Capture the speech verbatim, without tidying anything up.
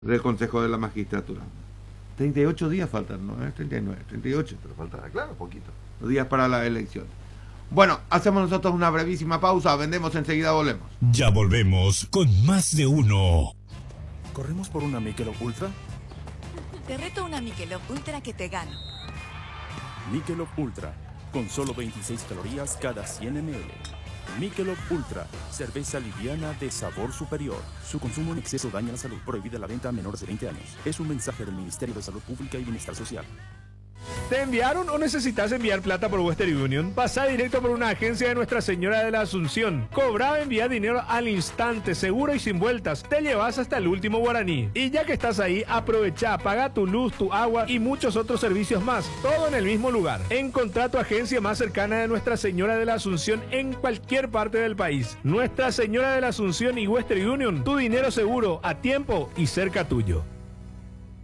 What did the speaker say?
del Consejo de la Magistratura. treinta y ocho días faltan, ¿no? ¿Eh? treinta y nueve, treinta y ocho. Pero falta, claro, poquito. Los días para la elección. Bueno, hacemos nosotros una brevísima pausa, vendemos, enseguida volvemos. Ya volvemos con más de uno. ¿Corremos por una Michelob Ultra? Te reto una Michelob Ultra que te gano. Michelob Ultra, con solo veintiséis calorías cada cien mililitros. Michelob Ultra, cerveza liviana de sabor superior. Su consumo en exceso daña la salud. Prohibida la venta a menores de veinte años. Es un mensaje del Ministerio de Salud Pública y Bienestar Social. ¿Te enviaron o necesitas enviar plata por Western Union? Pasa directo por una agencia de Nuestra Señora de la Asunción. Cobra, envía dinero al instante, seguro y sin vueltas. Te llevas hasta el último guaraní. Y ya que estás ahí, aprovecha, paga tu luz, tu agua y muchos otros servicios más. Todo en el mismo lugar. Encontrá tu agencia más cercana de Nuestra Señora de la Asunción en cualquier parte del país. Nuestra Señora de la Asunción y Western Union. Tu dinero seguro, a tiempo y cerca tuyo.